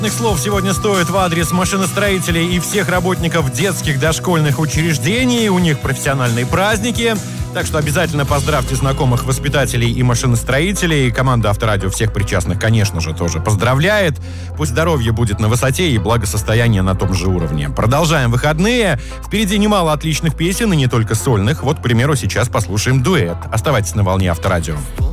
Слов сегодня стоит в адрес машиностроителей и всех работников детских дошкольных учреждений. У них профессиональные праздники. Так что обязательно поздравьте знакомых воспитателей и машиностроителей. Команда Авторадио всех причастных, конечно же, тоже поздравляет. Пусть здоровье будет на высоте и благосостояние на том же уровне. Продолжаем выходные. Впереди немало отличных песен, и не только сольных. Вот, к примеру, сейчас послушаем дуэт. Оставайтесь на волне Авторадио.